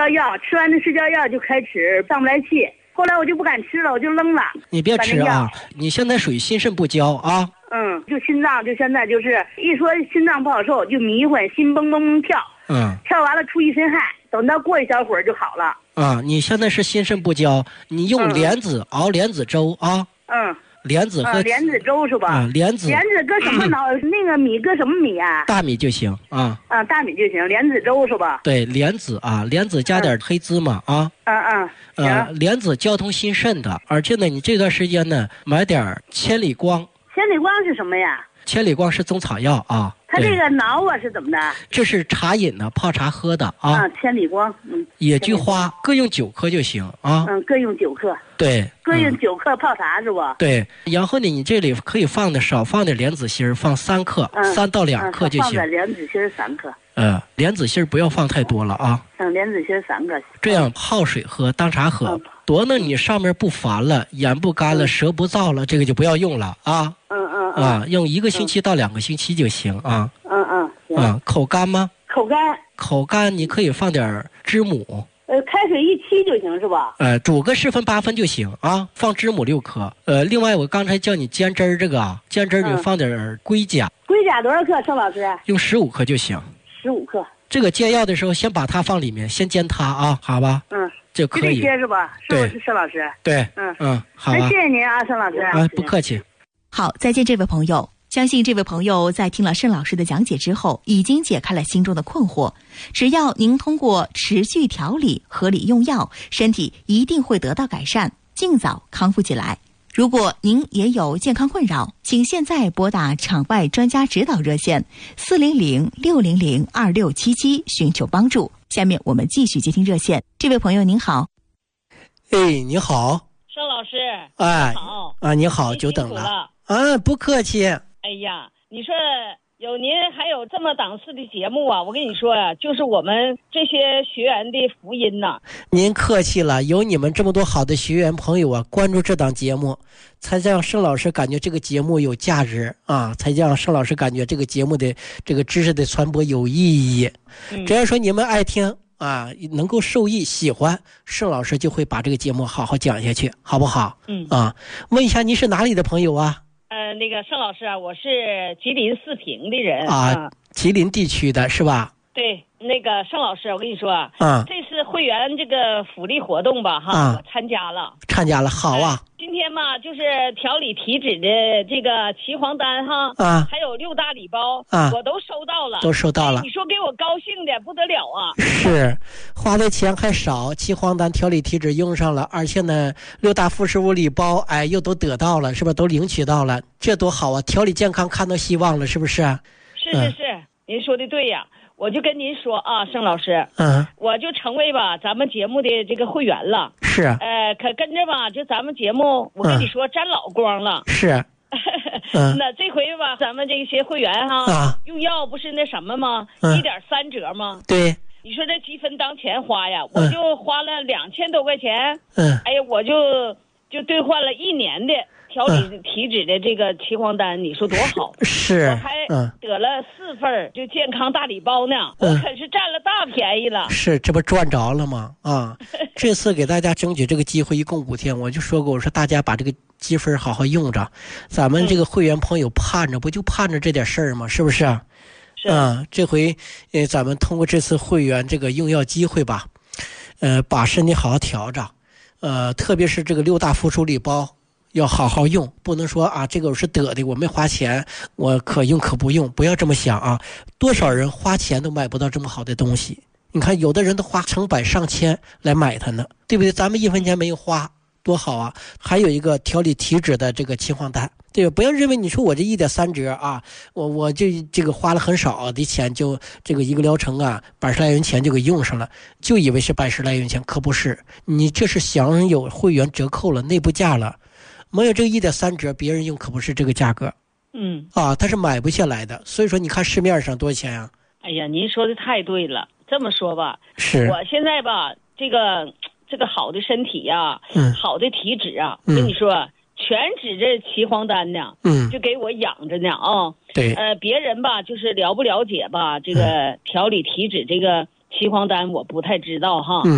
药，吃完那睡觉药就开始上不来气，后来我就不敢吃了，我就扔了。 你别吃啊，你现在属于心肾不交啊。 就心脏就现在就是一说心脏不好受就迷混，心蹦蹦蹦跳，跳完了出一身汗，等到过一小会儿就好了。 你现在是心肾不交，你用莲子熬莲子粥啊。莲子和莲子粥是吧？ 莲子搁什么那个米搁什么米啊？ 大米就行啊。 大米就行，莲子粥是吧？ 对，莲子啊，莲子加点黑芝麻啊。莲子交通心肾的，而且呢，你这段时间呢，买点千里光。 千里光是什么呀？ 千里光是中草药啊。 它这个挠啊是怎么的？ 这是茶饮的，泡茶喝的啊。 千里光， 野菊花各用9颗就行啊。 各用9颗。 对， 各用9颗泡茶是不？ 对，然后呢，你这里可以少放点莲子心，放3克，3到2克就行。 放点莲子心3克。 莲子心不要放太多了啊。 莲子心3个。 这样泡水喝，当茶喝。多呢，你上面不烦了，眼不干了，舌不燥了，这个就不要用了啊。用1个星期到2个星期就行啊。口干吗？口干你可以放点知母。 开水一沏就行是吧？ 煮个10分8分就行啊。放知母6颗。另外我刚才叫你煎汁儿，这个煎汁儿你放点龟甲。 龟甲多少克，盛老师？ 用15克就行。 15克。这个煎药的时候，先把它放里面，先煎它啊，好吧？就可以。 这些是吧？是不是盛老师？ 对。好吧。 谢谢您啊，盛老师。 不客气。 好，再见，这位朋友。相信这位朋友在听了盛老师的讲解之后，已经解开了心中的困惑。只要您通过持续调理、合理用药，身体一定会得到改善，尽早康复起来。如果您也有健康困扰，请现在拨打场外专家指导热线400-600-2677寻求帮助。下面我们继续接听热线。这位朋友您好。 你好。 盛老师。 好。你好，久等了。不客气。 哎呀，你说有您还有这么档次的节目啊，我跟你说呀，就是我们这些学员的福音呐。 您客气了，有你们这么多好的学员朋友啊，关注这档节目，才让盛老师感觉这个节目有价值啊，才让盛老师感觉这个节目的这个知识的传播有意义。只要说你们爱听啊，能够受益喜欢，盛老师就会把这个节目好好讲下去，好不好？问一下您是哪里的朋友啊？ 那个盛老师啊，我是吉林四平的人吉林地区的是吧？ 对，那个盛老师，我跟你说这次会员这个福利活动吧我参加了， 好啊。 今天嘛，就是调理体脂的这个岐黄丹还有6大礼包我都收到了，你说给我高兴的不得了啊！ 是，花的钱还少，岐黄丹调理体脂用上了，而且呢6大副食物礼包又都得到了，是不是都领取到了？这多好啊！调理健康看到希望了，是不是？ 是，您说的对呀。我就跟您说啊，盛老师，我就成为吧咱们节目的这个会员了。 是。 可跟着吧，就咱们节目，我跟你说沾老光了。 是。 那这回吧，咱们这些会员用药不是那什么吗？1.3折吗？ 对。 你说这积分当钱花呀，我就花了2000多块钱。我就兑换了1年的调理体脂的这个岐黄丹，你说多好？ 是。 我还得了4份就健康大礼包呢，我可是占了大便宜了。 是，这不赚着了吗？这次给大家争取这个机会，一共5天，我就说过，我说大家把这个积分好好用着，咱们这个会员朋友盼着，不就盼着这点事儿吗？是不是？ 是。 这回咱们通过这次会员这个用药机会吧，把身体好好调着，特别是这个6大附属礼包。要好好用，不能说这个我是得的，我没花钱，我可用可不用，不要这么想啊！多少人花钱都买不到这么好的东西，你看有的人都花成百上千来买它呢，对不对？咱们1分钱没有花，多好啊！还有一个调理体脂的这个岐黄丹，对吧？不要认为你说我这1.3折啊，我就这个花了很少的钱，就这个一个疗程80来元钱就给用上了，就以为是80来元钱，可不是，你这是享有会员折扣了，内部价了。没有这个1.3折，别人用可不是这个价格。他是买不下来的。所以说，你看市面上多少钱啊？ 哎呀，您说的太对了。这么说吧， 是我现在吧，这个好的身体呀，好的体脂跟你说，全指着岐黄丹呢，就给我养着呢对。 别人吧，就是了不了解吧，这个调理体脂这个岐黄丹，我不太知道